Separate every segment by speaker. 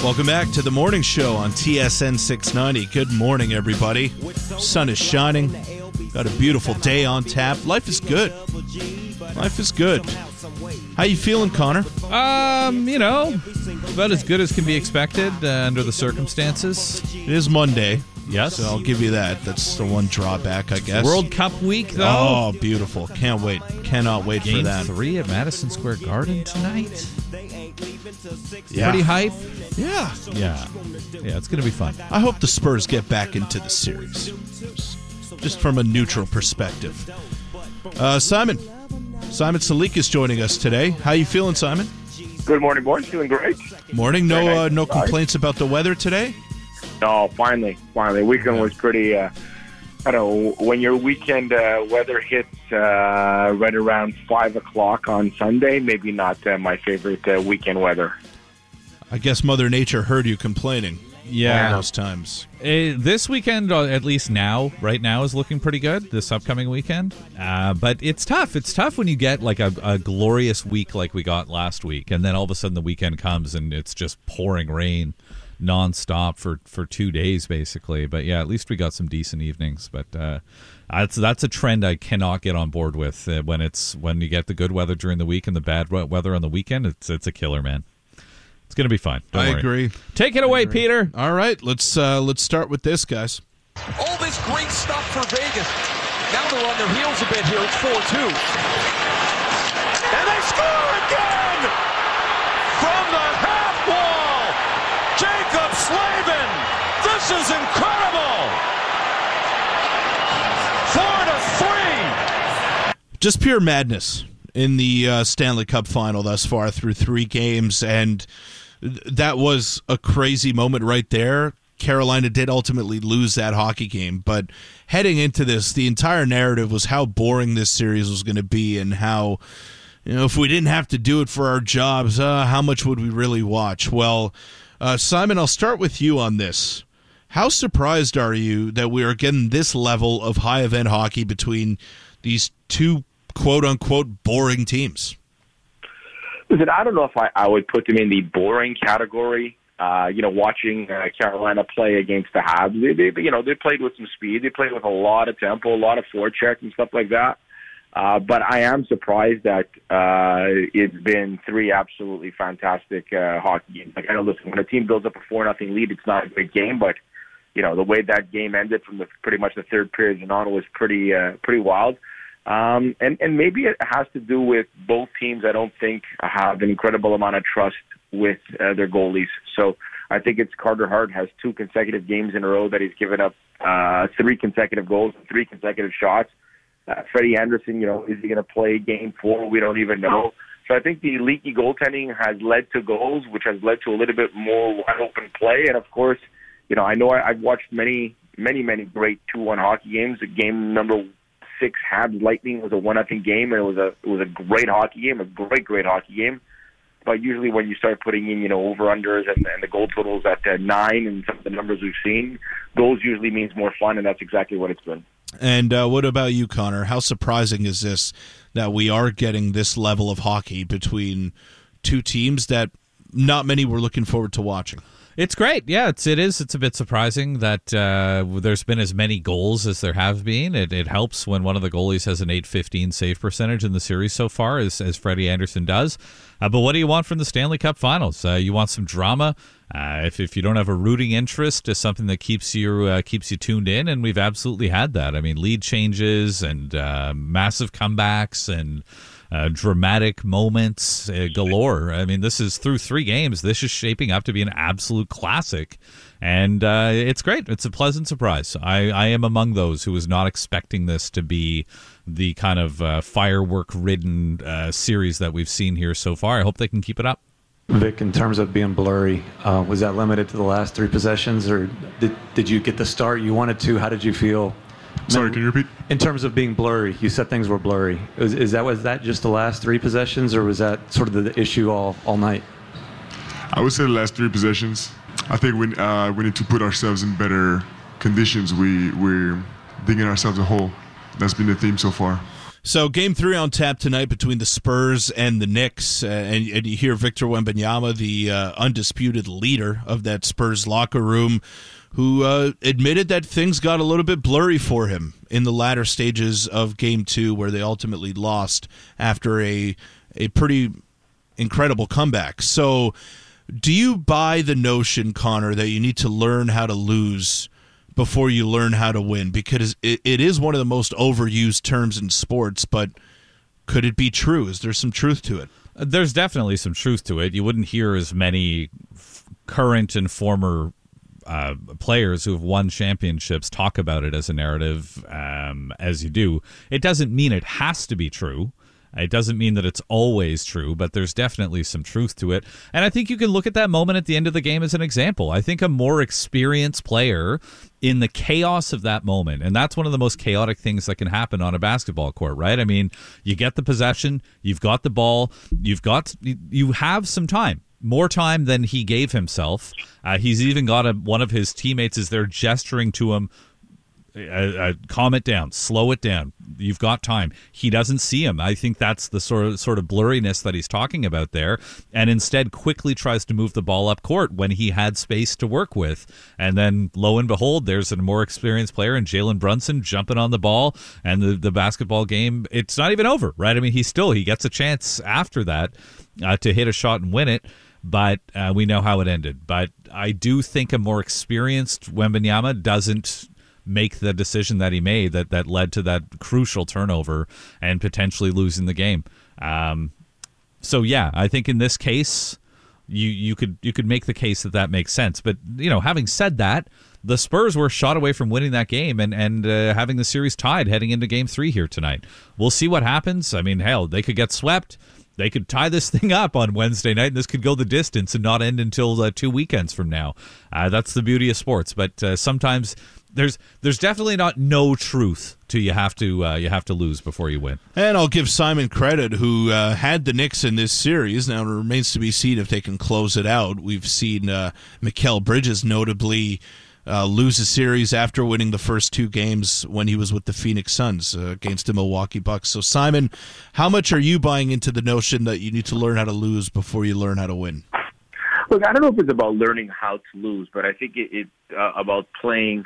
Speaker 1: Welcome back to the morning show on TSN 690. Good morning, everybody. Sun is shining. Got a beautiful day on tap. Life is good. Life is good. How you feeling, Connor?
Speaker 2: About as good as can be expected under the circumstances.
Speaker 1: It is Monday.
Speaker 2: Yes.
Speaker 1: So I'll give you that. That's the one drawback, I guess.
Speaker 2: World Cup week, though.
Speaker 1: Oh, beautiful. Can't wait. Cannot wait
Speaker 2: Game
Speaker 1: for that.
Speaker 2: 3 at Madison Square Garden tonight.
Speaker 1: Yeah.
Speaker 2: Pretty hype.
Speaker 1: Yeah.
Speaker 2: Yeah, it's going to be fun.
Speaker 1: I hope the Spurs get back into the series. Just from a neutral perspective. Simon Salik is joining us today. How you feeling, Simon?
Speaker 3: Good morning, boys. Feeling great.
Speaker 1: Morning. No complaints about the weather today?
Speaker 3: No, finally. Weekend was pretty, I don't know, when your weekend weather hits right around 5 o'clock on Sunday, maybe not my favorite weekend weather.
Speaker 1: I guess Mother Nature heard you complaining.
Speaker 2: Yeah.
Speaker 1: Those times.
Speaker 2: This weekend, at least right now, is looking pretty good, this upcoming weekend. But it's tough. It's tough when you get like a glorious week like we got last week, and then all of a sudden the weekend comes and it's just pouring rain nonstop for 2 days, basically. But yeah, at least we got some decent evenings. But that's a trend I cannot get on board with. When you get the good weather during the week and the bad weather on the weekend, it's a killer, man. It's going to be fine. Don't worry.
Speaker 1: Agree.
Speaker 2: Take it away, Peter.
Speaker 1: All right, let's start with this, guys.
Speaker 4: All this great stuff for Vegas. Now they're on their heels a bit here. It's 4-2. And they score again! From the half wall, Jacob Slavin. This is incredible! 4-3.
Speaker 1: Just pure madness in the Stanley Cup final thus far through 3 games, and that was a crazy moment right there. Carolina did ultimately lose that hockey game, but heading into this, the entire narrative was how boring this series was going to be and how, if we didn't have to do it for our jobs, how much would we really watch? Well, Simon, I'll start with you on this. How surprised are you that we are getting this level of high-event hockey between these two quote-unquote boring teams?
Speaker 3: Listen, I don't know if I would put them in the boring category. Watching Carolina play against the Habs, they played with some speed. They played with a lot of tempo, a lot of forecheck and stuff like that. But I am surprised that it's been 3 absolutely fantastic hockey games. Like, I know, listen, when a team builds up a 4-0 lead, it's not a great game, but the way that game ended from pretty much the third period and on was pretty wild. And maybe it has to do with both teams. I don't think have an incredible amount of trust with their goalies. So I think it's Carter Hart has 2 consecutive games in a row that he's given up 3 consecutive goals, 3 consecutive shots. Freddie Anderson, is he going to play game 4? We don't even know. So I think the leaky goaltending has led to goals, which has led to a little bit more wide open play. And of course, I know I've watched many great 2-1 hockey games. The game number 6 Habs Lightning was a 1-0 game, and it was a great hockey game, a great hockey game. But usually when you start putting in, over-unders and the goal totals at 9 and some of the numbers we've seen, goals usually means more fun, and that's exactly what it's been.
Speaker 1: And what about you, Connor? How surprising is this that we are getting this level of hockey between 2 teams that not many were looking forward to watching?
Speaker 2: It's great. Yeah, it is. It's a bit surprising that there's been as many goals as there have been. It helps when one of the goalies has an .815 save percentage in the series so far, as Freddie Anderson does. But what do you want from the Stanley Cup Finals? You want some drama. If you don't have a rooting interest, is something that keeps you tuned in, and we've absolutely had that. I mean, lead changes and massive comebacks and dramatic moments galore. I mean, this is through 3 games. This is shaping up to be an absolute classic, and it's great. It's a pleasant surprise. I am among those who was not expecting this to be the kind of firework-ridden series that we've seen here so far. I hope they can keep it up.
Speaker 5: Vic, in terms of being blurry, was that limited to the last 3 possessions, or did you get the start you wanted to? How did you feel?
Speaker 6: Sorry, can you repeat?
Speaker 5: In terms of being blurry, you said things were blurry. Was that just the last 3 possessions, or was that sort of the issue all night?
Speaker 6: I would say the last 3 possessions. I think we need to put ourselves in better conditions. We're digging ourselves a hole. That's been the theme so far.
Speaker 1: So Game 3 on tap tonight between the Spurs and the Knicks, and you hear Victor Wembanyama, the undisputed leader of that Spurs locker room, who admitted that things got a little bit blurry for him in the latter stages of Game 2, where they ultimately lost after a pretty incredible comeback. So do you buy the notion, Connor, that you need to learn how to lose before you learn how to win? Because it is one of the most overused terms in sports, but could it be true? Is there some truth to it?
Speaker 2: There's definitely some truth to it. You wouldn't hear as many current and former players who have won championships talk about it as a narrative as you do. It doesn't mean it has to be true. It doesn't mean that it's always true, but there's definitely some truth to it. And I think you can look at that moment at the end of the game as an example. I think a more experienced player in the chaos of that moment, and that's one of the most chaotic things that can happen on a basketball court, right? I mean, you get the possession, you've got the ball, you have some time. More time than he gave himself. He's even got one of his teammates is there gesturing to him, calm it down, slow it down. You've got time. He doesn't see him. I think that's the sort of blurriness that he's talking about there, and instead quickly tries to move the ball up court when he had space to work with. And then lo and behold, there's a more experienced player in Jalen Brunson jumping on the ball, and the basketball game, it's not even over, right? I mean, he gets a chance after that to hit a shot and win it. But we know how it ended. But I do think a more experienced Wembanyama doesn't make the decision that he made that led to that crucial turnover and potentially losing the game. So yeah, I think in this case, you could make the case that makes sense. But having said that, the Spurs were a shot away from winning that game and having the series tied heading into Game 3 here tonight. We'll see what happens. I mean, hell, they could get swept. They could tie this thing up on Wednesday night, and this could go the distance and not end until 2 weekends from now. That's the beauty of sports. But sometimes there's definitely not no truth to you have to lose before you win.
Speaker 1: And I'll give Simon credit, who had the Knicks in this series. Now it remains to be seen if they can close it out. We've seen Mikal Bridges notably lose a series after winning the first 2 games when he was with the Phoenix Suns against the Milwaukee Bucks. So, Simon, how much are you buying into the notion that you need to learn how to lose before you learn how to win?
Speaker 3: Look, I don't know if it's about learning how to lose, but I think it's about playing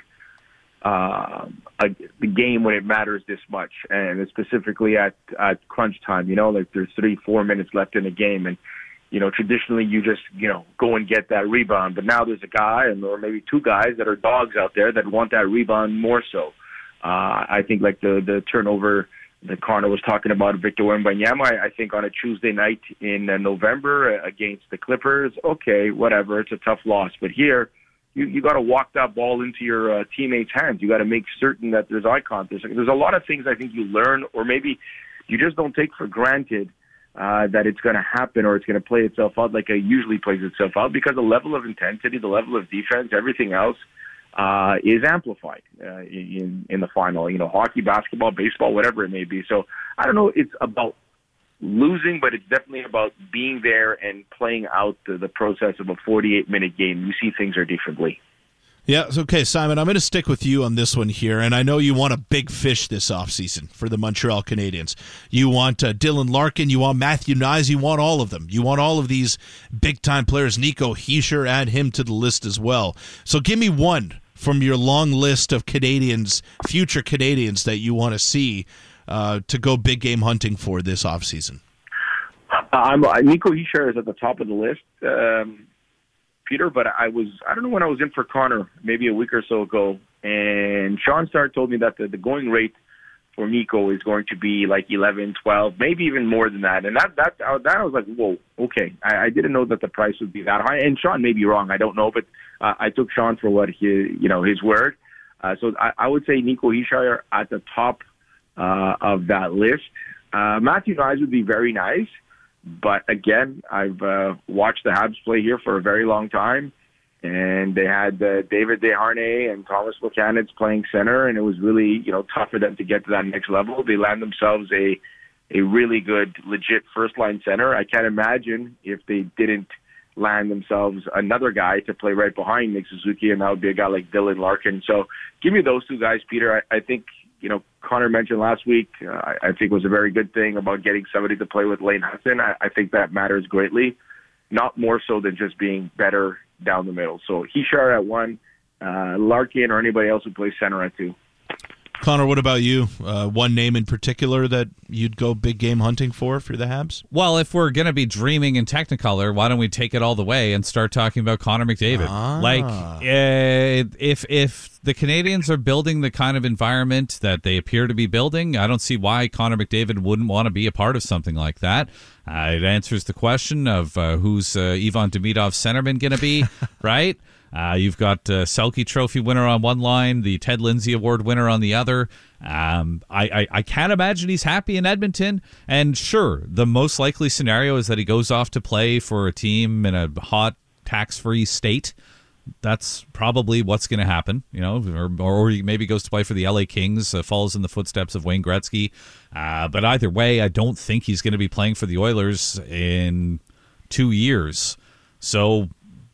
Speaker 3: the game when it matters this much, and specifically at crunch time. Like there's 3-4 minutes left in a game, and traditionally you just, go and get that rebound. But now there's a guy or maybe 2 guys that are dogs out there that want that rebound more so. I think like the turnover that Connor was talking about, Victor Wembanyama, I think on a Tuesday night in November against the Clippers, okay, whatever, it's a tough loss. But here, you got to walk that ball into your teammates' hands. You got to make certain that there's eye contact. There's a lot of things I think you learn, or maybe you just don't take for granted that it's going to happen or it's going to play itself out like it usually plays itself out, because the level of intensity, the level of defense, everything else is amplified in the final. Hockey, basketball, baseball, whatever it may be. So I don't know. It's about losing, but it's definitely about being there and playing out the process of a 48-minute game. You see things are differently.
Speaker 1: Yeah, okay, Simon, I'm going to stick with you on this one here, and I know you want a big fish this offseason for the Montreal Canadiens. You want Dylan Larkin, you want Matthew Knies, you want all of them. You want all of these big-time players. Nico Hischier, add him to the list as well. So give me one from your long list of Canadians, future Canadians, that you want to see to go big game hunting for this offseason.
Speaker 3: Nico Hischier is at the top of the list. Peter, but I don't know when I was in for Connor, maybe a week or so ago, and Sean Stark told me that the going rate for Nico is going to be like 11, 12, maybe even more than that. And that I was like, whoa, okay. I didn't know that the price would be that high. And Sean may be wrong, I don't know, but I took Sean for what his word. So I would say Nico Hischier at the top of that list. Matthew Knies would be very nice. But again, I've watched the Habs play here for a very long time, and they had David Desharnais and Thomas Buchanan playing center, and it was really tough for them to get to that next level. They land themselves a really good, legit first-line center. I can't imagine if they didn't land themselves another guy to play right behind Nick Suzuki, and that would be a guy like Dylan Larkin. So give me those 2 guys, Peter. I think Connor mentioned last week, I think was a very good thing about getting somebody to play with Lane Hudson. I think that matters greatly, not more so than just being better down the middle. So Hichard at 1, Larkin or anybody else who plays center at 2.
Speaker 1: Connor, what about you? One name in particular that you'd go big game hunting for the Habs?
Speaker 2: Well, if we're going to be dreaming in Technicolor, why don't we take it all the way and start talking about Connor McDavid? If the Canadians are building the kind of environment that they appear to be building, I don't see why Connor McDavid wouldn't want to be a part of something like that. It answers the question of who's Ivan Demidov's centerman going to be, right? You've got Selke Trophy winner on one line, the Ted Lindsay Award winner on the other. I can't imagine he's happy in Edmonton. And sure, the most likely scenario is that he goes off to play for a team in a hot, tax-free state. That's probably what's going to happen, or he maybe goes to play for the LA Kings, follows in the footsteps of Wayne Gretzky. But either way, I don't think he's going to be playing for the Oilers in 2 years. So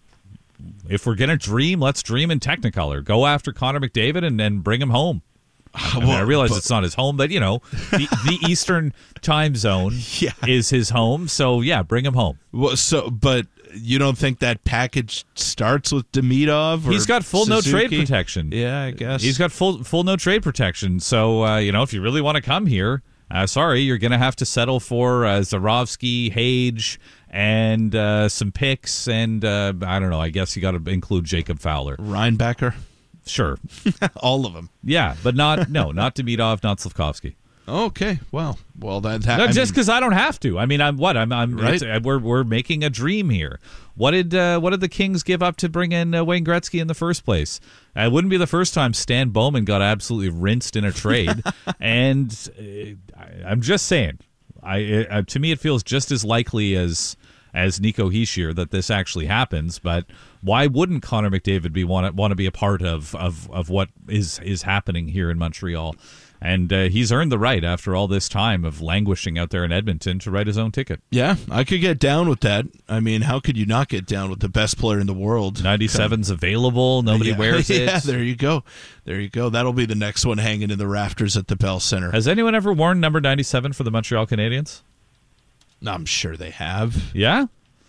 Speaker 2: if we're going to dream, let's dream in Technicolor. Go after Connor McDavid and then bring him home. I realize it's not his home, but, the Eastern time zone is his home. So, bring him home.
Speaker 1: Well, but you don't think that package starts with Demidov? Or
Speaker 2: he's got full
Speaker 1: Suzuki?
Speaker 2: no trade protection.
Speaker 1: Yeah, I guess.
Speaker 2: He's got full no trade protection. So, if you really want to come here, you're going to have to settle for Zarovsky, Hage, and some picks, and I don't know. I guess you got to include Jacob Fowler,
Speaker 1: Reinbacher.
Speaker 2: Sure,
Speaker 1: all of them.
Speaker 2: Yeah, but not Demidov, not Slafkovsky.
Speaker 1: Okay, well,
Speaker 2: just because I don't have to. I mean, I'm
Speaker 1: right.
Speaker 2: We're making a dream here. What did the Kings give up to bring in Wayne Gretzky in the first place? It wouldn't be the first time Stan Bowman got absolutely rinsed in a trade, and I'm just saying. To me, it feels just as likely as Nico Hischier that this actually happens. But why wouldn't Connor McDavid want to be a part of what is happening here in Montreal? And he's earned the right after all this time of languishing out there in Edmonton to write his own ticket.
Speaker 1: Yeah, I could get down with that. I mean, how could you not get down with the best player in the world?
Speaker 2: 97's available. Nobody wears it.
Speaker 1: Yeah, there you go. That'll be the next one hanging in the rafters at the Bell Center.
Speaker 2: Has anyone ever worn number 97 for the Montreal Canadiens?
Speaker 1: I'm sure they have.
Speaker 2: Yeah?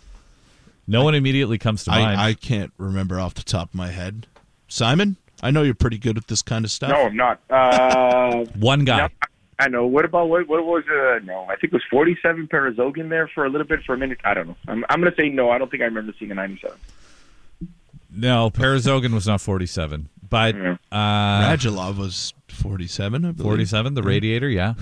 Speaker 2: No one immediately comes to mind.
Speaker 1: I can't remember off the top of my head. Simon? I know you're pretty good at this kind of stuff.
Speaker 3: No, I'm not.
Speaker 2: One guy.
Speaker 3: No, I know. What about what was? No, I think it was 47 Perezogan there for a little bit, for a minute. I don't know. I'm going to say no. I don't think I remember seeing a 97.
Speaker 2: No, Perezogan was not 47, but
Speaker 1: Radulov was 47. I believe.
Speaker 2: 47, the Radiator, yeah.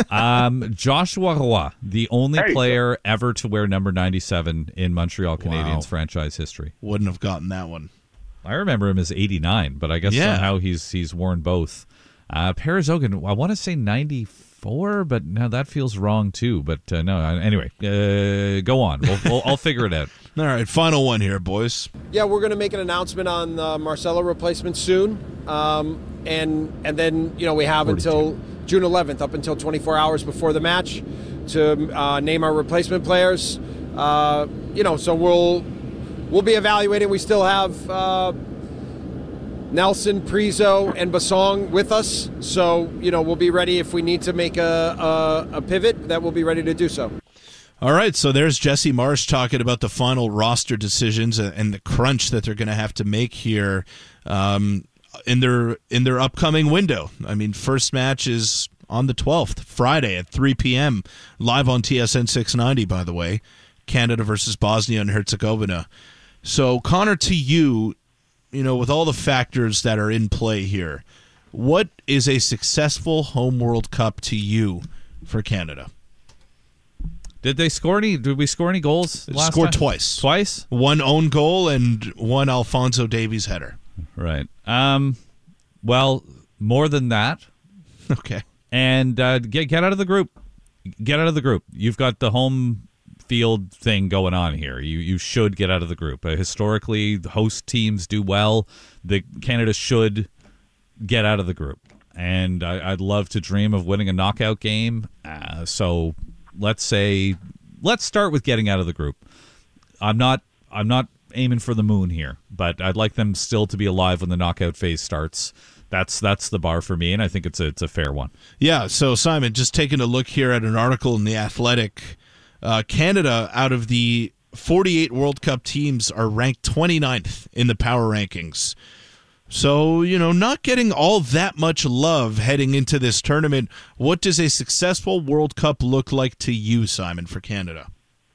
Speaker 2: Joshua Roy, the only player ever to wear number 97 in Montreal Canadiens franchise history.
Speaker 1: Wouldn't have gotten that one.
Speaker 2: I remember him as 89, but I guess somehow he's worn both. Perezogan, I want to say 94, but now that feels wrong too. But no, anyway, go on. I'll figure it out.
Speaker 1: All right, final one here, boys.
Speaker 7: Yeah, we're going to make an announcement on the Marcelo replacement soon, and then we have 42. Until June 11th, up until 24 hours before the match, to name our replacement players. So we'll be evaluating. We still have Nelson, Prizo, and Basong with us. So, we'll be ready if we need to make a pivot, that we'll be ready to do so.
Speaker 1: All right, so there's Jesse Marsh talking about the final roster decisions and the crunch that they're going to have to make here in their upcoming window. I mean, first match is on the 12th, Friday at 3 p.m., live on TSN 690, by the way. Canada versus Bosnia and Herzegovina. So, Connor, to you, with all the factors that are in play here, what is a successful home World Cup to you for Canada?
Speaker 2: Did we score any goals last
Speaker 1: Scored
Speaker 2: time?
Speaker 1: Twice.
Speaker 2: Twice?
Speaker 1: One own goal and one Alphonso Davies header.
Speaker 2: Right. Well, more than that.
Speaker 1: Okay.
Speaker 2: And get out of the group. Get out of the group. You've got the home field thing going on here. You should get out of the group. Historically, the host teams do well. Canada should get out of the group. And I'd love to dream of winning a knockout game. So let's start with getting out of the group. I'm not aiming for the moon here, but I'd like them still to be alive when the knockout phase starts. That's the bar for me, and I think it's a fair one.
Speaker 1: Yeah, so Simon, just taking a look here at an article in The Athletic, Canada, out of the 48 World Cup teams, are ranked 29th in the power rankings. So, not getting all that much love heading into this tournament. What does a successful World Cup look like to you, Simon, for Canada?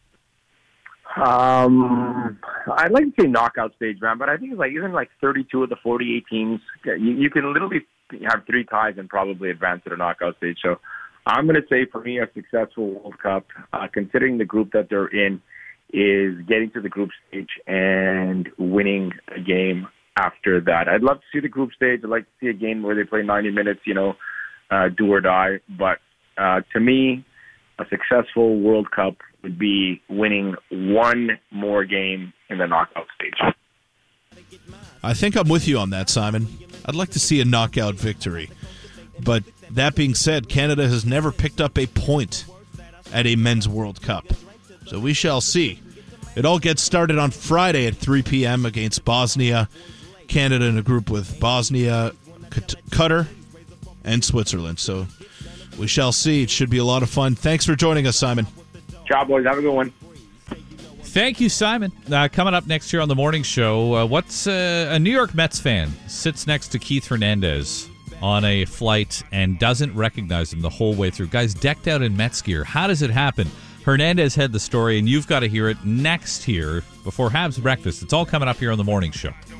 Speaker 3: I'd like to say knockout stage, man, but I think even 32 of the 48 teams, you can literally have 3 ties and probably advance to the knockout stage. So I'm going to say, for me, a successful World Cup, considering the group that they're in, is getting to the group stage and winning a game after that. I'd love to see the group stage. I'd like to see a game where they play 90 minutes, do or die. But to me, a successful World Cup would be winning one more game in the knockout stage.
Speaker 1: I think I'm with you on that, Simon. I'd like to see a knockout victory. But that being said, Canada has never picked up a point at a men's World Cup. So we shall see. It all gets started on Friday at 3 p.m. against Bosnia. Canada in a group with Bosnia, Qatar, and Switzerland. So we shall see. It should be a lot of fun. Thanks for joining us, Simon.
Speaker 3: Ciao, boys. Have a good one.
Speaker 2: Thank you, Simon. Coming up next year on the morning show, what's a New York Mets fan sits next to Keith Hernandez on a flight and doesn't recognize him the whole way through. Guys decked out in Mets gear. How does it happen? Hernandez had the story, and you've got to hear it next here before Habs Breakfast. It's all coming up here on the morning show.